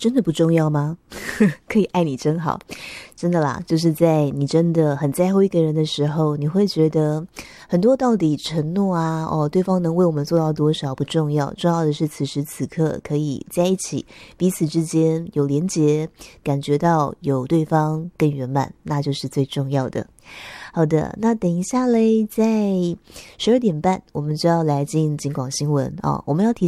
真的不重要吗？可以爱你真好，真的啦，就是在你真的很在乎一个人的时候，你会觉得很多到底承诺啊，对方能为我们做到多少不重要，重要的是此时此刻可以在一起，彼此之间有连结，感觉到有对方更圆满，那就是最重要的。好的，那等一下嘞，在12点半我们就要来进警广新闻我们要提